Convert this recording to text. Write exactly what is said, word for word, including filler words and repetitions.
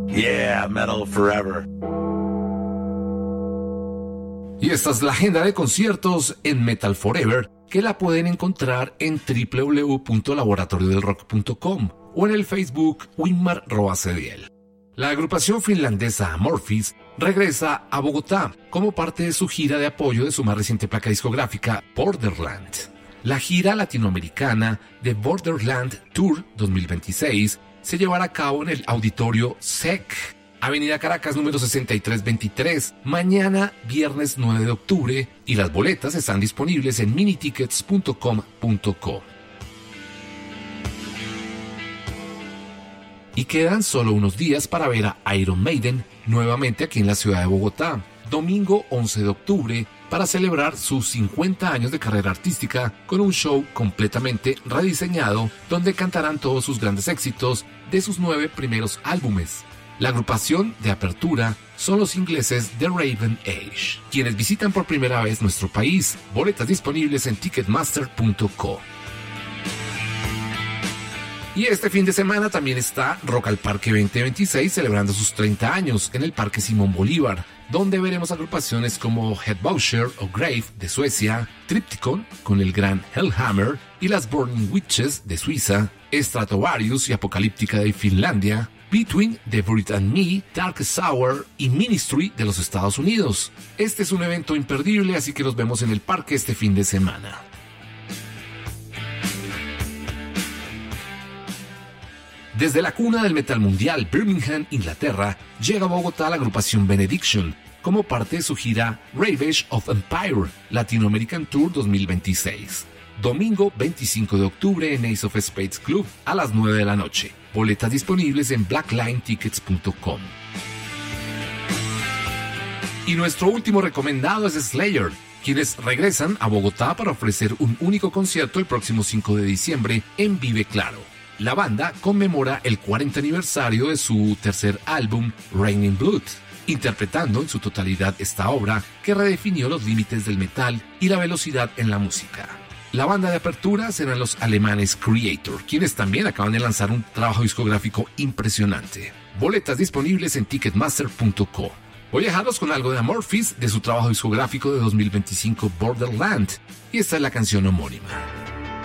Yeah, metal forever. Y esta es la agenda de conciertos en Metal Forever, que la pueden encontrar en doble u doble u doble u punto laboratorio del rock punto com o en el Facebook Winmar Roacediel. La agrupación finlandesa Amorphis regresa a Bogotá como parte de su gira de apoyo de su más reciente placa discográfica Borderland. La gira latinoamericana de Borderland Tour dos mil veintiséis se llevará a cabo en el auditorio S E C, Avenida Caracas número sesenta y tres veintitrés, mañana viernes nueve de octubre, y las boletas están disponibles en minitickets punto com punto co. Y quedan solo unos días para ver a Iron Maiden nuevamente aquí en la ciudad de Bogotá, domingo once de octubre, para celebrar sus cincuenta años de carrera artística con un show completamente rediseñado donde cantarán todos sus grandes éxitos de sus nueve primeros álbumes. La agrupación de apertura son los ingleses The Raven Age, quienes visitan por primera vez nuestro país. Boletas disponibles en ticketmaster punto co. Y este fin de semana también está Rock al Parque veinte veintiséis celebrando sus treinta años en el Parque Simón Bolívar, donde veremos agrupaciones como Headbusher o Grave de Suecia, Triptykon con el gran Hellhammer y las Burning Witches de Suiza, Stratovarius y Apocalíptica de Finlandia, Between, The Buried and Me, Dark Sour y Ministry de los Estados Unidos. Este es un evento imperdible, así que nos vemos en el parque este fin de semana. Desde la cuna del metal mundial, Birmingham, Inglaterra, llega a Bogotá la agrupación Benediction como parte de su gira Ravage of Empire Latino American Tour dos mil veintiséis. Domingo veinticinco de octubre en Ace of Spades Club a las nueve de la noche. Boletas disponibles en blackline tickets punto com. Y nuestro último recomendado es Slayer, quienes regresan a Bogotá para ofrecer un único concierto el próximo cinco de diciembre en Vive Claro. La banda conmemora el cuarenta aniversario de su tercer álbum, Raining Blood, interpretando en su totalidad esta obra que redefinió los límites del metal y la velocidad en la música. La banda de apertura serán los alemanes Creator, quienes también acaban de lanzar un trabajo discográfico impresionante. Boletas disponibles en ticketmaster punto co. Voy a dejarlos con algo de Amorphis de su trabajo discográfico de dos mil veinticinco Borderland, y esta es la canción homónima.